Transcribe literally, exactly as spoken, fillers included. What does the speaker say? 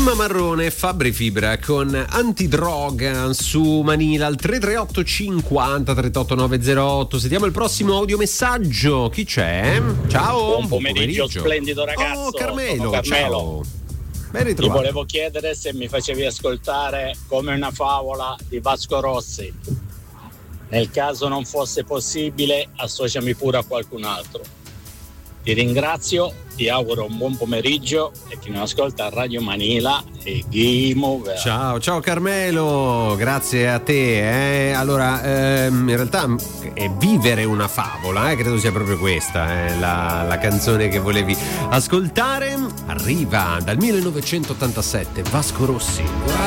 Emma Marrone, Fabri Fibra con Antidroga su Manila al tre tre otto cinquanta trentotto nove zero otto. Sentiamo il prossimo audiomessaggio. Chi c'è? Ciao. Buon pomeriggio, splendido ragazzo. Oh, Carmelo, Carmelo. ciao. Ben ritrovato. Ti volevo chiedere se mi facevi ascoltare Come una favola di Vasco Rossi. Nel caso non fosse possibile, associami pure a qualcun altro. Ti ringrazio, ti auguro un buon pomeriggio e chi mi ascolta a Radio Manila e Game Over. Ciao, ciao Carmelo, grazie a te. Eh. Allora, ehm, in realtà è Vivere una favola, eh, credo sia proprio questa, eh, la, la canzone che volevi ascoltare. Arriva dal millenovecentottantasette Vasco Rossi.